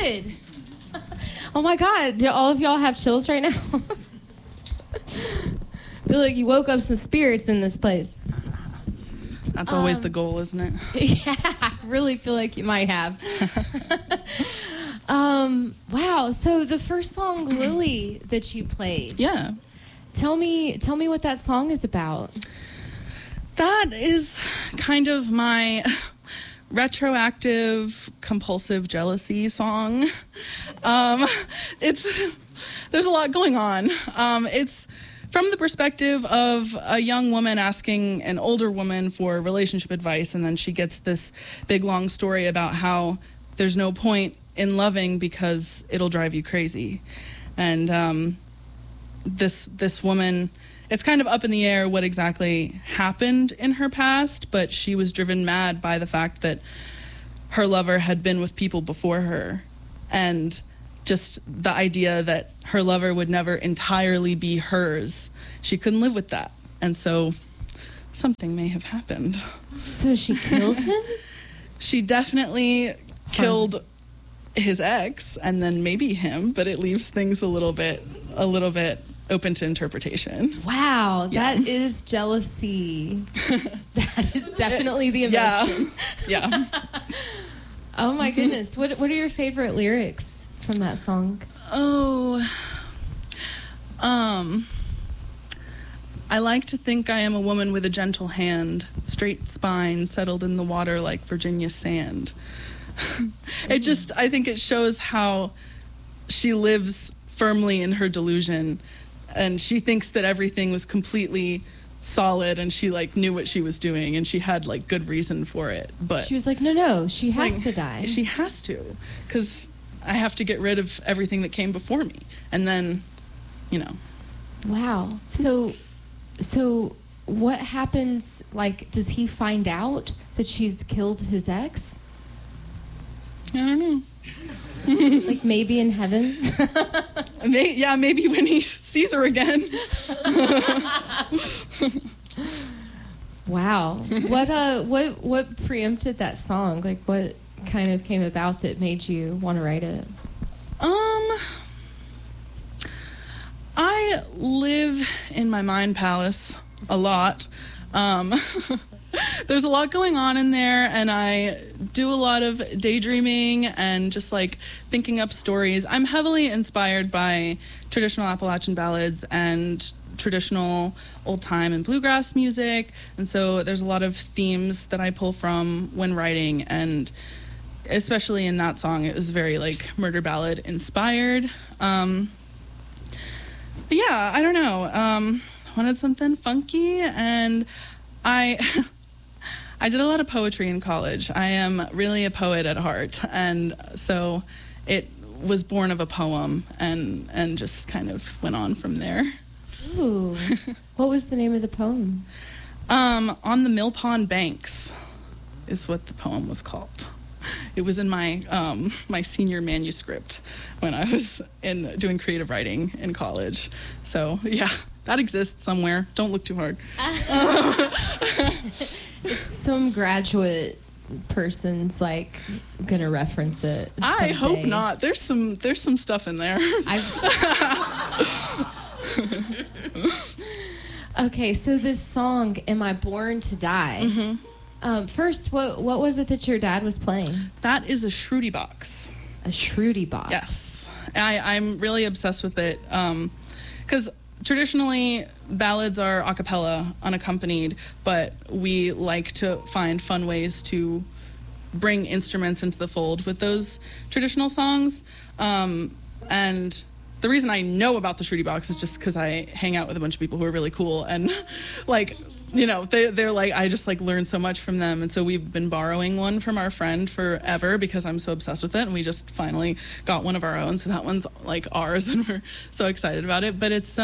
good. Oh my God, do all of y'all have chills right now? I feel like you woke up some spirits in this place. That's always the goal, isn't it? Yeah, I really feel like you might have. Wow, so the first song, Lily, that you played. Yeah. Tell me what that song is about. That is kind of my retroactive compulsive jealousy song. There's a lot going on. It's from the perspective of a young woman asking an older woman for relationship advice, and then she gets this big long story about how there's no point in loving because it'll drive you crazy. And this woman, it's kind of up in the air what exactly happened in her past, but she was driven mad by the fact that her lover had been with people before her, and just the idea that her lover would never entirely be hers. She couldn't live with that. And so something may have happened. So she killed him? She definitely killed his ex and then maybe him, but it leaves things a little bit open to interpretation. Wow, Yeah. that is jealousy. That is definitely the emotion. Yeah. Oh my goodness. What are your favorite lyrics from that song? I like to think I am a woman with a gentle hand, straight spine, settled in the water like Virginia sand. I think it shows how she lives firmly in her delusion, and she thinks that everything was completely solid and she knew what she was doing and she had good reason for it. But She was like, no, she has to die. She has to, because I have to get rid of everything that came before me. And then, Wow. So what happens, does he find out that she's killed his ex? I don't know. Maybe in heaven? Maybe when he sees her again. Wow. What preempted that song? What kind of came about that made you want to write it? I live in my mind palace a lot. There's a lot going on in there, and I do a lot of daydreaming and just thinking up stories. I'm heavily inspired by traditional Appalachian ballads and traditional old time and bluegrass music, and so there's a lot of themes that I pull from when writing, and especially in that song it was very murder ballad inspired. But yeah, I don't know, wanted something funky, and I did a lot of poetry in college. I am really a poet at heart, and so it was born of a poem and just kind of went on from there. Ooh. What was the name of the poem? On the Mill Pond Banks is what the poem was called. It was in my my senior manuscript when I was doing creative writing in college. So yeah, that exists somewhere. Don't look too hard. It's some graduate person's gonna reference it someday. I hope not. There's some stuff in there. Okay, so this song, Am I Born to Die? Mm-hmm. First, what was it that your dad was playing? That is a Shruti box. A Shruti box. Yes. I'm really obsessed with it because traditionally ballads are a cappella, unaccompanied, but we like to find fun ways to bring instruments into the fold with those traditional songs. And the reason I know about the Shruti box is just because I hang out with a bunch of people who are really cool, and they're I just learned so much from them. And so we've been borrowing one from our friend forever because I'm so obsessed with it, and we just finally got one of our own, so that one's ours, and we're so excited about it. But it's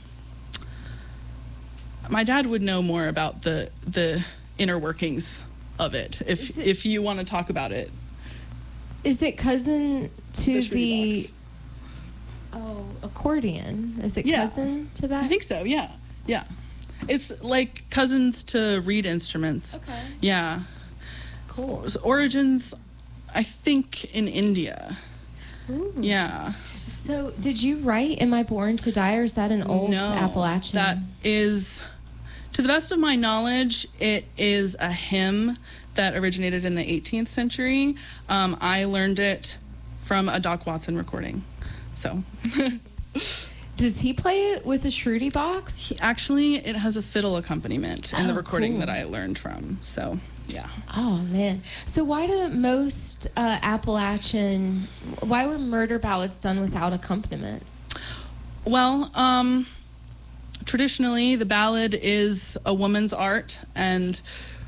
my dad would know more about the inner workings of it if you want to talk about it. Is it cousin to the box. Accordion? Is it cousin to that? I think so, yeah. It's cousins to reed instruments. Okay. Yeah. Cool. So origins, I think, in India. Ooh. Yeah. So, did you write "Am I Born to Die," or is that an old Appalachian? That is, to the best of my knowledge, it is a hymn that originated in the 18th century. I learned it from a Doc Watson recording. So. Does he play it with a Shruti box? Actually, it has a fiddle accompaniment in the recording cool. that I learned from. So, yeah. Oh, man. So why do most why were murder ballads done without accompaniment? Well, traditionally, the ballad is a woman's art, and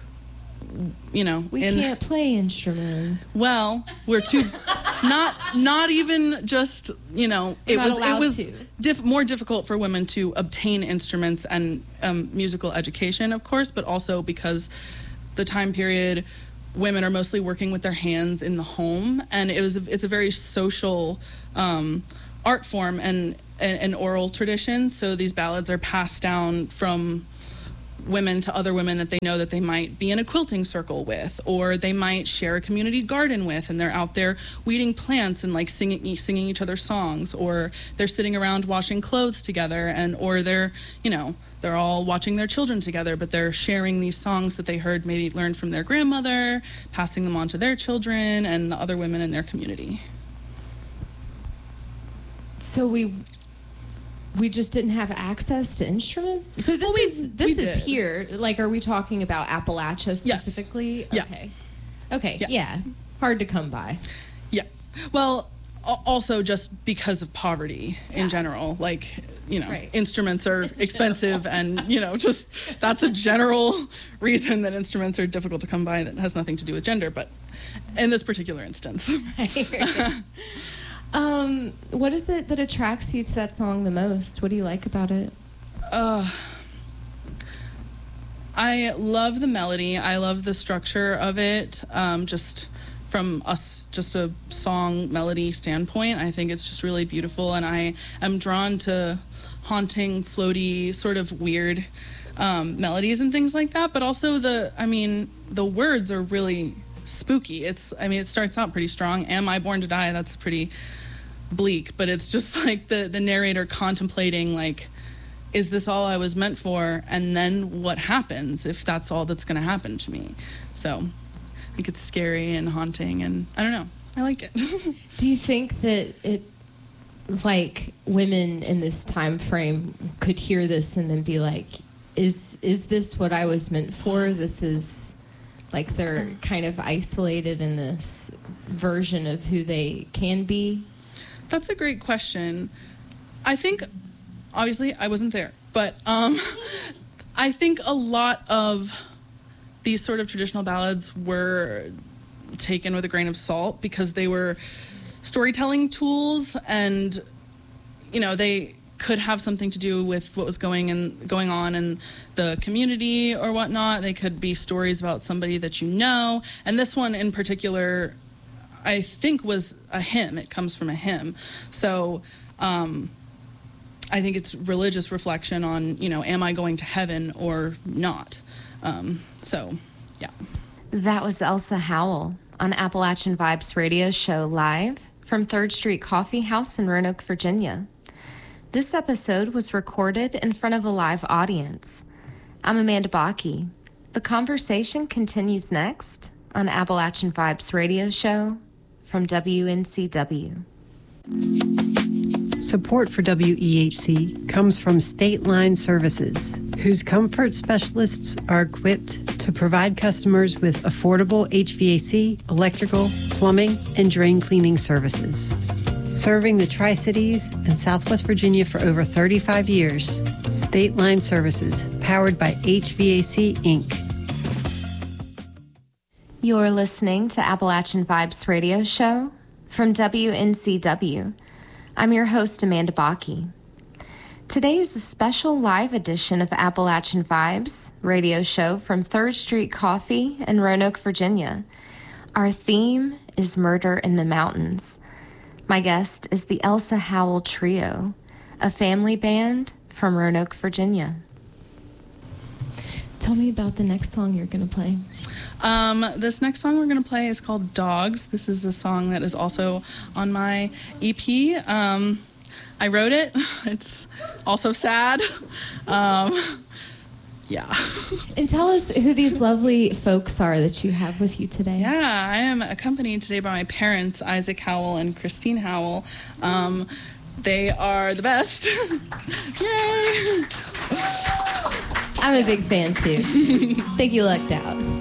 we can't play instruments. Well, we're too not even just it was more difficult for women to obtain instruments and musical education, of course, but also because the time period, women are mostly working with their hands in the home, and it's a very social art form and an oral tradition. So these ballads are passed down from women to other women that they know that they might be in a quilting circle with, or they might share a community garden with, and they're out there weeding plants and like singing each other's songs, or they're sitting around washing clothes together, or they're all watching their children together, but they're sharing these songs that they maybe learned from their grandmother, passing them on to their children and the other women in their community. So we just didn't have access to instruments. So this is here. Like, are we talking about Appalachia specifically? Yes. Okay. Yeah. Hard to come by. Yeah. Well, also just because of poverty in general. Like, right. Instruments are expensive, and just that's a general reason that instruments are difficult to come by. That has nothing to do with gender, but in this particular instance. Right. What is it that attracts you to that song the most? What do you like about it? I love the melody. I love the structure of it. Just from just a song melody standpoint, I think it's just really beautiful, and I am drawn to haunting, floaty, sort of weird melodies and things like that. But also the words are really spooky. It starts out pretty strong. Am I born to die? That's pretty bleak, but it's just like the narrator contemplating, like, is this all I was meant for? And then what happens if that's all that's going to happen to me? So I think it's scary and haunting, and I don't know. I like it. Do you think that like women in this time frame could hear this and then be like, is this what I was meant for? This is like they're kind of isolated in this version of who they can be? That's a great question. I think, obviously, I wasn't there, but I think a lot of these sort of traditional ballads were taken with a grain of salt because they were storytelling tools, and they could have something to do with what was going on in the community or whatnot. They could be stories about somebody that and this one in particular, I think, was a hymn. It comes from a hymn. So I think it's religious reflection on, am I going to heaven or not? So, yeah. That was Elsa Howell on Appalachian Vibes radio show live from 3rd Street Coffee House in Roanoke, Virginia. This episode was recorded in front of a live audience. I'm Amanda Bakke. The conversation continues next on Appalachian Vibes radio show from WNCW. Support for WEHC comes from State Line Services, whose comfort specialists are equipped to provide customers with affordable HVAC, electrical, plumbing, and drain cleaning services. Serving the Tri-Cities and Southwest Virginia for over 35 years, State Line Services, powered by HVAC Inc. You're listening to Appalachian Vibes radio show from WNCW. I'm your host, Amanda Bakke. Today is a special live edition of Appalachian Vibes radio show from 3rd Street Coffee in Roanoke, Virginia. Our theme is Murder in the Mountains. My guest is the Elsa Howell Trio, a family band from Roanoke, Virginia. Tell me about the next song you're going to play. This next song we're going to play is called Dogs. This is a song that is also on my EP. I wrote it. It's also sad. Yeah. And tell us who these lovely folks are that you have with you today. Yeah, I am accompanied today by my parents, Isaac Howell and Christine Howell. They are the best. Yay! I'm a big fan too. Think you lucked out.